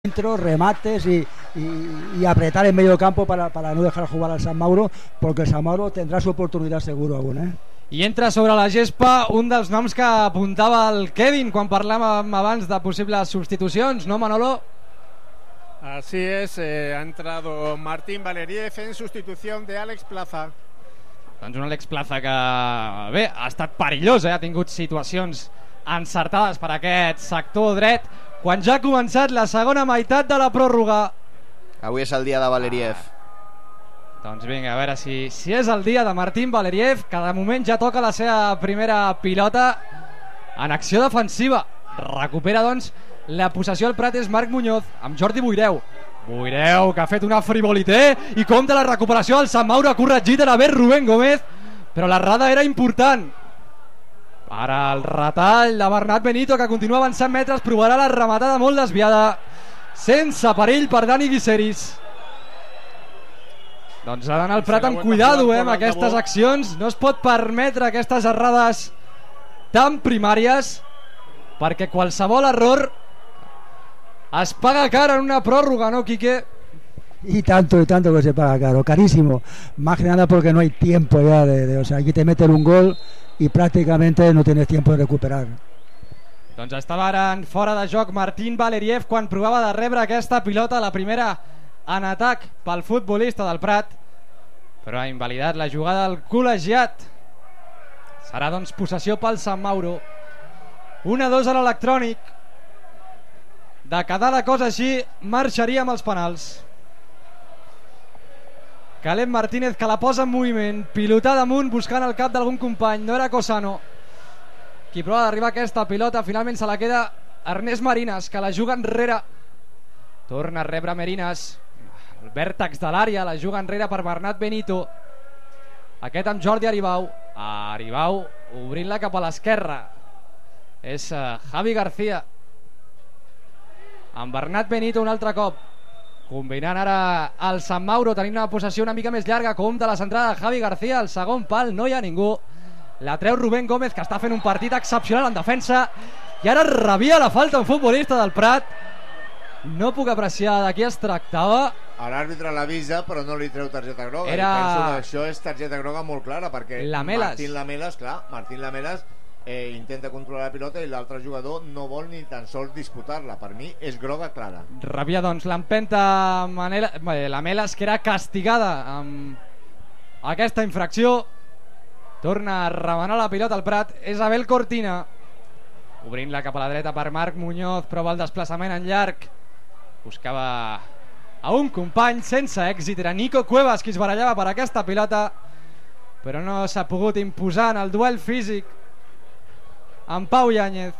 centros, remates y apretar en medio campo para no dejar jugar al San Mauro, porque el San Mauro tendrá su oportunidad seguro aún, I entra sobre la gespa un dels noms que apuntava el Kevin quan parlàvem abans de possibles substitucions, no, Manolo? Así es, ha entrado Martín Valeriev en sustitución de Àlex Plaza. Doncs un Àlex Plaza que, bé, ha estat perillós, ha tingut situacions encertades per aquest sector dret quan ja ha començat la segona meitat de la pròrroga. Avui és el dia de Valeriev. Doncs vinga, a veure si és el dia de Martín Valeriev, que de moment ja toca la seva primera pilota en acció defensiva. Recupera, doncs, la possessió al Prat és Marc Muñoz amb Jordi Boireu. Boireu, que ha fet una frivolité, i compta la recuperació del Sant Mauro, ha corregit a ver Rubén Gómez, però l'errada era important. Ara el retall de Bernat Benito, que continua avançant metres, provarà la rematada molt desviada, sense perill per Dani Guiseris. Doncs ha d'anar el Prat amb cuidado, amb aquestes accions. No es pot permetre aquestes errades tan primàries, perquè qualsevol error es paga cara en una pròrroga, ¿no, Quique? Y tanto que se paga caro, carísimo. Más que nada porque no hay tiempo ya o sea, aquí te meten un gol y prácticamente no tienes tiempo de recuperar. Doncs estava ara en fora de joc Martín Valeriev quan provava de rebre aquesta pilota, la primera en atac pel futbolista del Prat, però ha invalidat la jugada del col·legiat. Serà doncs possessió pel Sant Mauro. 1-2 a l'electrònic. De quedar la cosa així, marxaria amb els penals. Caleb Martínez, que la posa en moviment, pilotada amunt buscant el cap d'algun company. No era Cosano qui prova d'arribar a aquesta pilota, finalment se la queda Ernest Marinas, que la juga enrere. Torna a rebre Marinas, el vèrtex de l'àrea, la juga enrere per Bernat Benito. Aquest amb Jordi Aribau. Aribau obrint-la cap a l'esquerra. És Javi García amb Bernat Benito un altre cop, combinant ara el Sant Mauro, tenint una possessió una mica més llarga. Compte la centrada de Javi García, al segon pal no hi ha ningú, la treu Rubén Gómez, que està fent un partit excepcional en defensa, i ara rebia la falta un futbolista del Prat. No puc apreciar de qui es tractava. L'àrbitre l'avisa però no li treu targeta groga. Penso que això és targeta groga molt clara, perquè Martín Lamelas intenta controlar la pilota i l'altre jugador no vol ni tan sols disputar-la. Per mi és groga clara. Rebia doncs l'empenta Lamelas, que era castigada amb aquesta infracció. Torna a remenar la pilota al Prat, és Abel Cortina, obrint-la cap a la dreta per Marc Muñoz. Prova el desplaçament en llarg, buscava a un company sense èxit. Era Nico Cuevas qui es barallava per aquesta pilota, però no s'ha pogut imposar en el duel físic amb Pau Yáñez.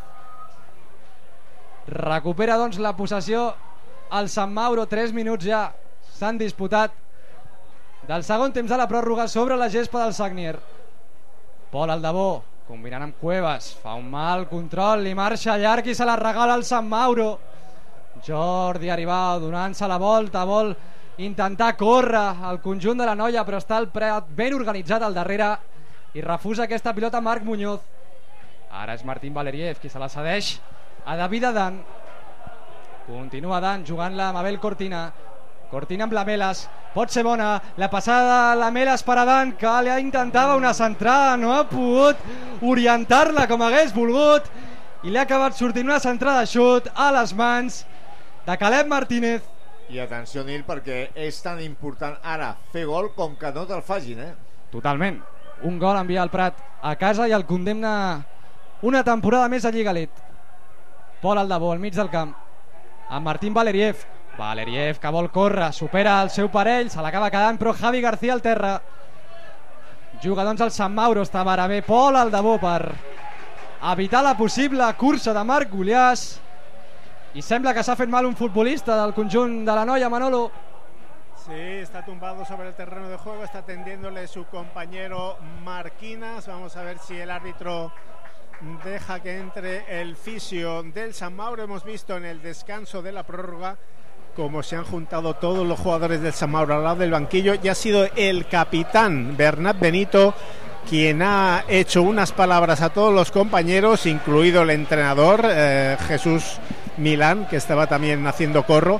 Recupera doncs la possessió al Sant Mauro. 3 minuts ja s'han disputat del segon temps de la pròrroga sobre la gespa del Sagnier. Pol Aldabó combinant amb Cuevas, fa un mal control, li marxa llarg i se la regala al Sant Mauro. Jordi Aribau donant-se la volta, vol intentar córrer al conjunt de la Noia, però està el Prat ben organitzat al darrere i refusa aquesta pilota Marc Muñoz. Ara és Martín Valeriev qui se la cedeix a David Adan. Continua Adan jugant-la amb Abel Cortina. Cortina amb Lamelas, pot ser bona la passada de Lamelas per Adan, que li intentava una centrada, no ha pogut orientar-la com hagués volgut i li ha acabat sortint una centrada de xut a les mans de Caleb Martínez. I atenció, Nil, perquè és tan important ara fer gol com que no te'l facin, Totalment. Un gol envia el Prat a casa i el condemna una temporada més a Lliga Elite. Pol Aldabó al mig del camp amb Martín Valeriev. Valeriev, que vol córrer, supera el seu parell, se l'acaba quedant, però Javi García al terra. Juga doncs el Sant Mauro, estava ara bé Pol Aldabó per evitar la possible cursa de Marc Guliàs, i sembla que s'ha fet mal un futbolista del conjunt de la Noia, Manolo. Sí, está tumbado sobre el terreno de juego, está atendiéndole su compañero Marquinas. Vamos a ver si el árbitro deja que entre el fisio del San Mauro. Hemos visto en el descanso de la prórroga cómo se han juntado todos los jugadores del San Mauro al lado del banquillo, y ha sido el capitán Bernat Benito quien ha hecho unas palabras a todos los compañeros, incluido el entrenador Jesús Milán, que estaba también haciendo corro.